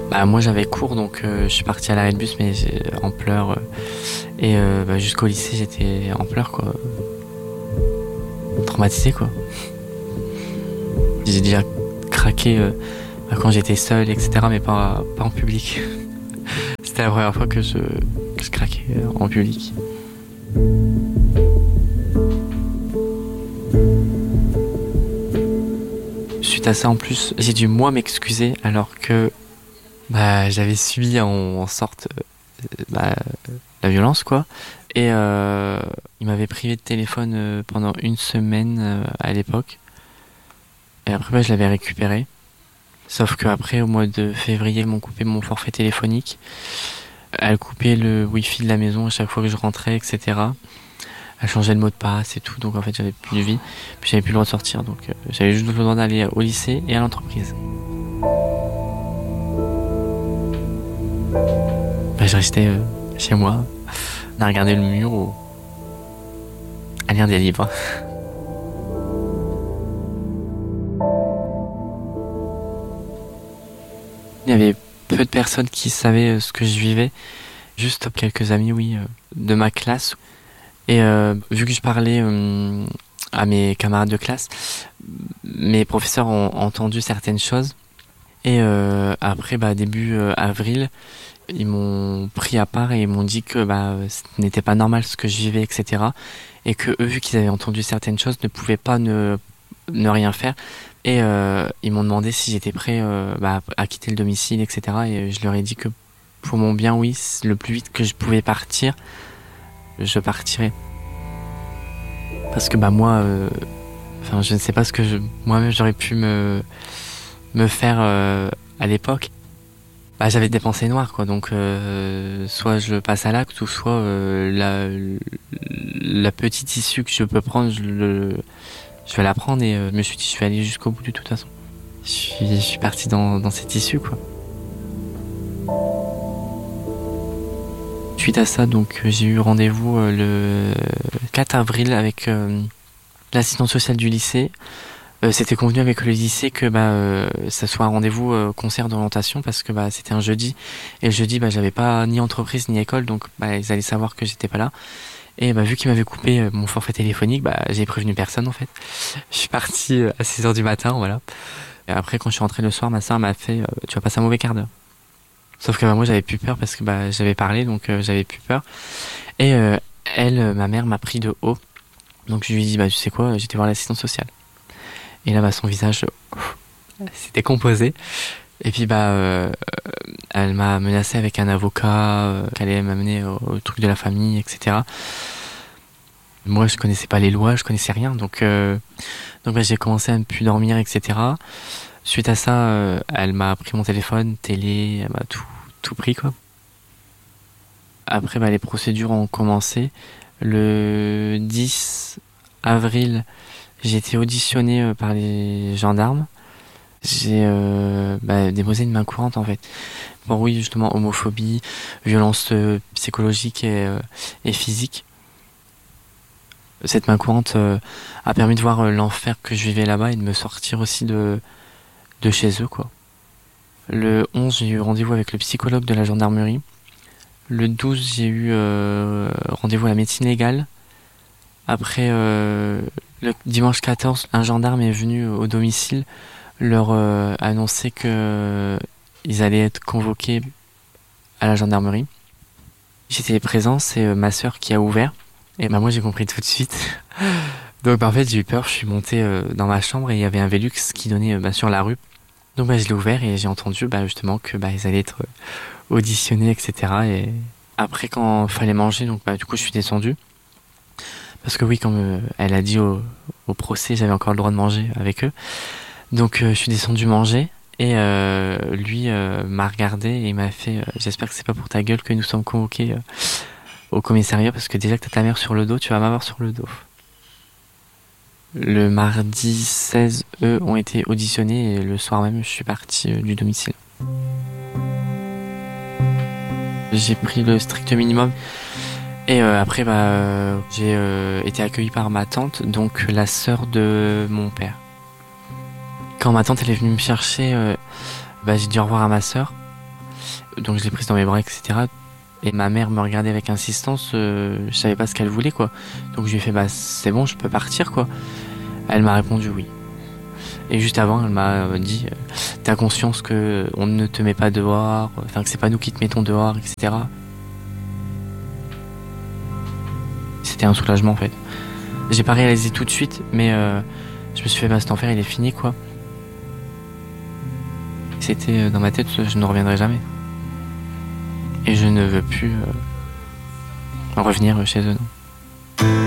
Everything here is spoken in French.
Moi j'avais cours donc je suis parti à l'arrêt de bus mais en pleurs jusqu'au lycée j'étais en pleurs quoi, traumatisé quoi. J'ai déjà craqué quand j'étais seul etc mais pas en public. C'était la première fois que je craquais en public. Suite à ça en plus j'ai dû moi m'excuser alors que j'avais subi en sorte la violence quoi. Et il m'avait privé de téléphone pendant une semaine à l'époque. Et après je l'avais récupéré. Sauf qu'après au mois de février ils m'ont coupé mon forfait téléphonique. Elle coupait le wifi de la maison à chaque fois que je rentrais, etc. Elle changeait le mot de passe et tout. Donc en fait j'avais plus de vie. Puis j'avais plus le droit de sortir. Donc j'avais juste le droit d'aller au lycée et à l'entreprise. Je restais chez moi, à regarder le mur ou à lire des livres. Il y avait peu de personnes qui savaient ce que je vivais, juste quelques amis, oui, de ma classe. Et vu que je parlais à mes camarades de classe, mes professeurs ont entendu certaines choses. Et après, début avril, ils m'ont pris à part et ils m'ont dit que ce n'était pas normal ce que je vivais, etc. Et que eux, vu qu'ils avaient entendu certaines choses, ne pouvaient pas ne rien faire. Et ils m'ont demandé si j'étais prêt à quitter le domicile, etc. Et je leur ai dit que pour mon bien, oui, le plus vite que je pouvais partir, je partirais. Parce que moi, je ne sais pas ce que moi-même j'aurais pu me faire à l'époque. J'avais des pensées noires quoi, donc soit je passe à l'acte ou soit la petite issue que je peux prendre je vais la prendre et je me suis dit je vais aller jusqu'au bout de toute façon. Je suis parti dans cette issue quoi. Suite à ça donc j'ai eu rendez-vous le 4 avril avec l'assistante sociale du lycée. C'était convenu avec le lycée que ça soit un rendez-vous concert d'orientation parce que c'était un jeudi et le jeudi j'avais pas ni entreprise ni école donc ils allaient savoir que j'étais pas là et vu qu'ils m'avaient coupé mon forfait téléphonique j'ai prévenu personne en fait. Je suis parti à 6h du matin voilà. Et après quand je suis rentré le soir ma soeur m'a fait tu vas passer un mauvais quart d'heure. Sauf que moi j'avais plus peur parce que j'avais parlé donc j'avais plus peur et ma mère m'a pris de haut donc je lui ai dit tu sais quoi j'étais voir l'assistante sociale. Et là, son visage s'est décomposé. Et puis, elle m'a menacé avec un avocat qu'elle allait m'amener au truc de la famille, etc. Moi, je connaissais pas les lois, je connaissais rien. Donc j'ai commencé à ne plus dormir, etc. Suite à ça, elle m'a pris mon téléphone, télé, elle m'a tout pris, quoi. Après, les procédures ont commencé. Le 10 avril, j'ai été auditionné par les gendarmes. J'ai déposé une main courante en fait. Bon oui, justement, homophobie, violence psychologique et physique. Cette main courante a permis de voir l'enfer que je vivais là-bas et de me sortir aussi de chez eux, quoi. Le 11, j'ai eu rendez-vous avec le psychologue de la gendarmerie. Le 12, j'ai eu rendez-vous à la médecine légale. Après, le dimanche 14, un gendarme est venu au domicile leur annoncer que ils allaient être convoqués à la gendarmerie. J'étais présent, c'est ma sœur qui a ouvert. Et moi j'ai compris tout de suite. Donc en fait j'ai eu peur, je suis monté dans ma chambre et il y avait un Velux qui donnait sur la rue. Donc je l'ai ouvert et j'ai entendu justement que ils allaient être auditionnés, etc. Et après quand il fallait manger, donc du coup je suis descendu. Parce que oui, comme elle a dit au procès, j'avais encore le droit de manger avec eux. Donc je suis descendu manger et lui m'a regardé et il m'a fait j'espère que c'est pas pour ta gueule que nous sommes convoqués au commissariat parce que déjà que t'as ta mère sur le dos, tu vas m'avoir sur le dos. Le mardi 16, eux ont été auditionnés et le soir même je suis parti du domicile. J'ai pris le strict minimum. Et après, j'ai été accueilli par ma tante, donc la sœur de mon père. Quand ma tante elle est venue me chercher, j'ai dit au revoir à ma sœur. Donc je l'ai prise dans mes bras, etc. Et ma mère me regardait avec insistance, je savais pas ce qu'elle voulait, quoi. Donc je lui ai fait, bah c'est bon, je peux partir, quoi. Elle m'a répondu oui. Et juste avant, elle m'a dit, t'as conscience que on ne te met pas dehors, enfin que c'est pas nous qui te mettons dehors, etc. C'était un soulagement, en fait. J'ai pas réalisé tout de suite, mais je me suis fait, bah cet enfer il est fini, quoi. C'était dans ma tête, je ne reviendrai jamais. Et je ne veux plus revenir chez eux, non.